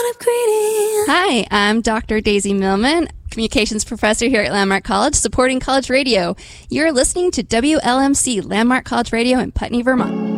I'm greedy. Hi, I'm Dr. Daisy Millman, Communications Professor here at Landmark College, supporting college radio. You're listening to WLMC, Landmark College Radio in Putney, Vermont.